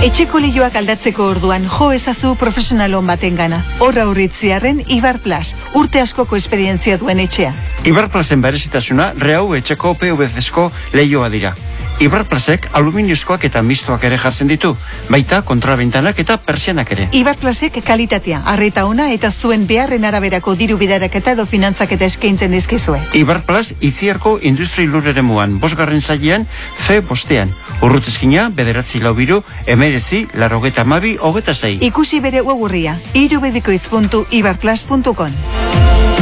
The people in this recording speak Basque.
Etxeko lehioak aldatzeko orduan jo ezazu profesionalon baten gana. Horra urritziarren Ibar Plus, urte askoko esperientzia duen etxea. Ibar Plusen berezitasuna rehau etxeko PVC-ko lehioa dira. Ibar Plusek aluminiozkoak eta mistoak ere jartzen ditu, baita kontrabentanak eta persianak ere. Ibar Plusek kalitatea, arreta ona eta zuen beharren araberako diru bidaraketa edo finantzaketa eskaintzen dizkizue. Ibar Plus Itziarko industri lurreremuan, 5. sailean, C5ean. Urrutezkina, 9-4-19-92-26. Ikusi bere webgurria, irubebikoitz.ibarplus.com.